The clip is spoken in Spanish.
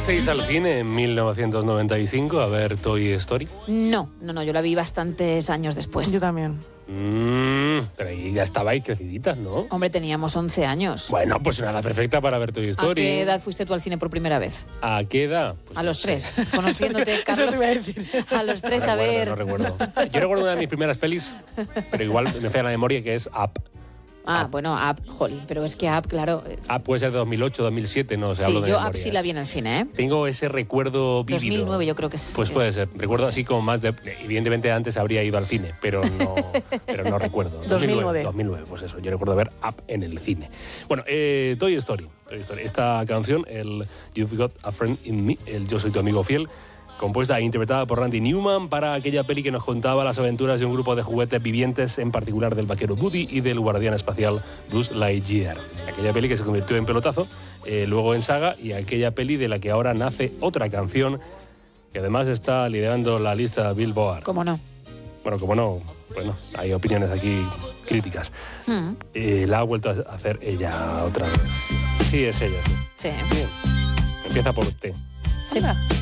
¿Fuisteis al cine en 1995 a ver Toy Story? No, yo la vi bastantes años después. Yo también. Pero ahí ya estabais creciditas, ¿no? Hombre, teníamos 11 años. Bueno, pues una edad perfecta para ver Toy Story. ¿A qué edad fuiste tú al cine por primera vez? ¿A qué edad? Pues A los no 3. sé. Conociéndote, Carlos. Eso te iba a decir. A los 3, a ver. No recuerdo. Yo recuerdo una de mis primeras pelis, pero igual me falla la memoria, que es Up. Bueno, Up, jolín, pero es que Up, claro. Up puede ser de 2008, 2007, no sé, Sí, hablo de yo memoria. Up sí la vi en el cine, ¿eh? Tengo ese recuerdo vívido. 2009 yo creo que es. Pues puede ser. Recuerdo así como más de... Evidentemente antes habría ido al cine, pero no recuerdo. 2009, pues eso. Yo recuerdo ver Up en el cine. Bueno, Toy Story. Esta canción, el You've Got a Friend in Me, el Yo Soy Tu Amigo Fiel, compuesta e interpretada por Randy Newman para aquella peli que nos contaba las aventuras de un grupo de juguetes vivientes, en particular del vaquero Woody y del guardián espacial Buzz Lightyear. Aquella peli que se convirtió en pelotazo, luego en saga, y aquella peli de la que ahora nace otra canción que además está liderando la lista Billboard. ¿Cómo no? Bueno, como no, bueno, hay opiniones aquí críticas. La ha vuelto a hacer ella otra vez. Sí, es ella, sí. Sí. Bien. Empieza por T. Sí.